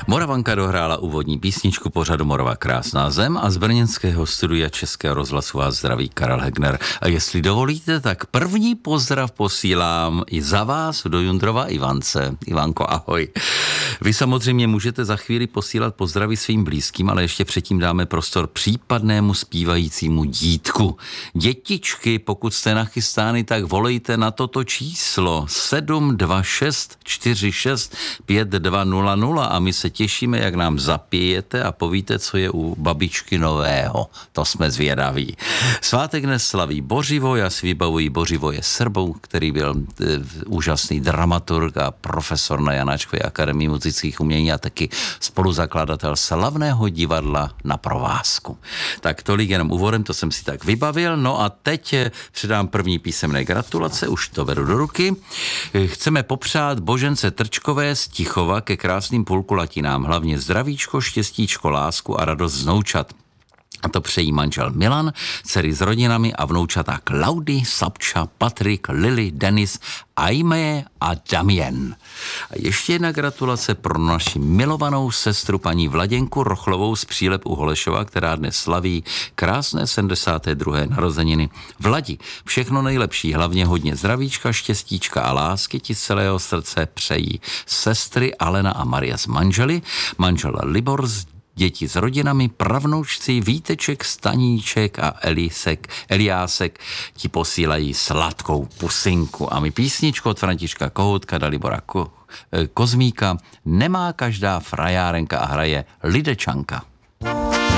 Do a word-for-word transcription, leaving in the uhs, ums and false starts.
Moravanka dohrála úvodní písničku pořadu Morava krásná zem a z brněnského studia Českého rozhlasu vás zdraví Karel Hegner. A jestli dovolíte, tak první pozdrav posílám i za vás do Jundrova Ivance. Ivanko, ahoj. Vy samozřejmě můžete za chvíli posílat pozdravy svým blízkým, ale ještě předtím dáme prostor případnému zpívajícímu dítku. Dětičky, pokud jste nachystány, tak volejte na toto číslo sedm dva šest čtyři šest pět dva nula nula a my se těšíme, jak nám zapijete a povíte, co je u babičky nového. To jsme zvědaví. Svátek dnes slaví Bořivo, já si vybavuji Bořivoje Srbou, který byl e, úžasný dramaturg a profesor na Janáčkové akademii muzických umění a taky spoluzakladatel slavného divadla Na provázku. Tak tolik jenom úvodem, to jsem si tak vybavil. No a teď předám první písemné gratulace, už to vedu do ruky. Chceme popřát Božence Trčkové z Tichova ke krásným půlkulatinám, hlavně zdravíčko, štěstíčko, lásku a radost z vnoučat. A to přejí manžel Milan, dcery s rodinami a vnoučata Klaudy, Sapča, Patrik, Lily, Denis, Aimee a Damien. A ještě jedna gratulace pro naši milovanou sestru paní Vladěnku Rochlovou z Přílep u Holešova, která dnes slaví krásné sedmdesáté druhé narozeniny. Vladi, všechno nejlepší, hlavně hodně zdravíčka, štěstíčka a lásky ti z celého srdce přejí sestry Alena a Maria z manželi, manžel Libor z děti s rodinami, pravnoučci Víteček, Staníček a Elisek, Eliásek ti posílají sladkou pusinku. A my písničku od Františka Kohoutka, Dalibora Ko, Kozmíka Nemá každá frajárenka a hraje Lidečanka.